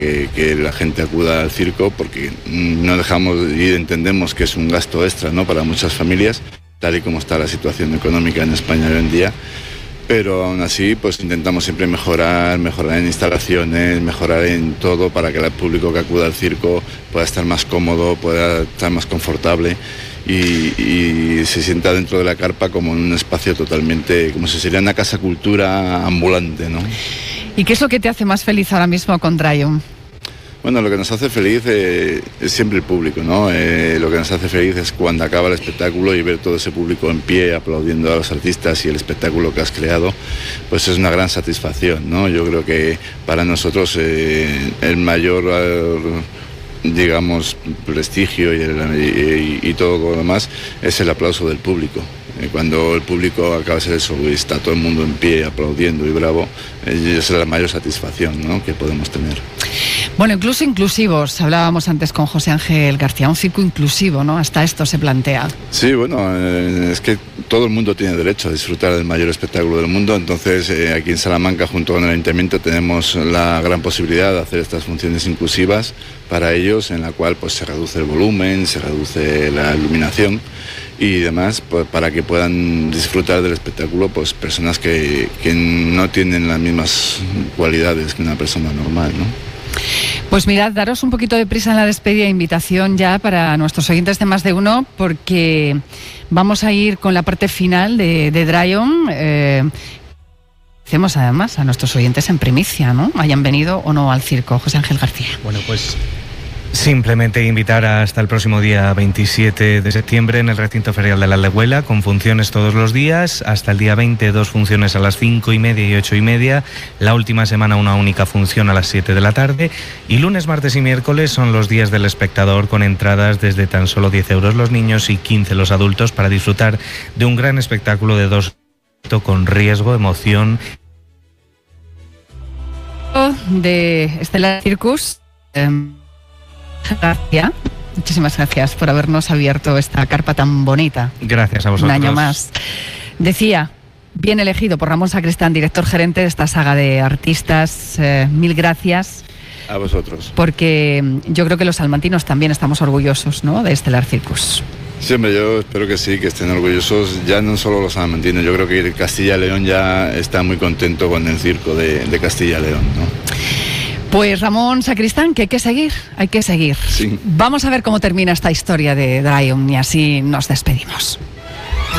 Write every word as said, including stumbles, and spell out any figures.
que, que la gente acuda al circo, porque no dejamos y entendemos que es un gasto extra, ¿no?, para muchas familias, tal y como está la situación económica en España hoy en día. Pero aún así, pues intentamos siempre mejorar, mejorar en instalaciones, mejorar en todo para que el público que acuda al circo pueda estar más cómodo, pueda estar más confortable y, y se sienta dentro de la carpa como en un espacio totalmente, como si sería una casa cultura ambulante, ¿no? ¿Y qué es lo que te hace más feliz ahora mismo con Dryon? Bueno, lo que nos hace feliz eh, es siempre el público, ¿no? Eh, lo que nos hace feliz es cuando acaba el espectáculo y ver todo ese público en pie aplaudiendo a los artistas y el espectáculo que has creado, pues es una gran satisfacción, ¿no? Yo creo que para nosotros eh, el mayor, eh, digamos, prestigio y, el, y, y todo lo demás es el aplauso del público. Cuando el público acaba de hacer eso y está todo el mundo en pie aplaudiendo y bravo, esa es la mayor satisfacción, ¿no?, que podemos tener. Bueno, incluso inclusivos, hablábamos antes con José Ángel García, un circo inclusivo, ¿no? Hasta esto se plantea. Sí, bueno, eh, es que todo el mundo tiene derecho a disfrutar del mayor espectáculo del mundo, entonces eh, aquí en Salamanca, junto con el Ayuntamiento, tenemos la gran posibilidad de hacer estas funciones inclusivas para ellos, en la cual pues se reduce el volumen, se reduce la iluminación y demás, pues, para que puedan disfrutar del espectáculo pues personas que, que no tienen las mismas cualidades que una persona normal, ¿no? Pues mirad, daros un poquito de prisa en la despedida, invitación ya para nuestros oyentes de Más de Uno, porque vamos a ir con la parte final de, de Dryon. Eh, hacemos además a nuestros oyentes en primicia, ¿no?, hayan venido o no al circo. José Ángel García. Bueno, pues simplemente invitar hasta el próximo día veintisiete de septiembre en el recinto ferial de la Aldehuela, con funciones todos los días, hasta el día veinte, dos funciones a las cinco y media y ocho y media, la última semana una única función a las siete de la tarde, y lunes, martes y miércoles son los días del espectador, con entradas desde tan solo diez euros los niños y quince los adultos, para disfrutar de un gran espectáculo de dos con riesgo, emoción. De Stellar Circus, eh, García, muchísimas gracias por habernos abierto esta carpa tan bonita. Gracias a vosotros. Un año más. Decía, bien elegido por Ramón Sacristán, director gerente de esta saga de artistas. Eh, mil gracias. A vosotros. Porque yo creo que los salmantinos también estamos orgullosos, ¿no?, de Stellar Circus. Sí, hombre, yo espero que sí, que estén orgullosos, ya no solo los salmantinos, yo creo que Castilla y León ya está muy contento con el circo de, de Castilla y León, ¿no? Pues Ramón Sacristán, que hay que seguir, hay que seguir. Sí. Vamos a ver cómo termina esta historia de Dryon y así nos despedimos.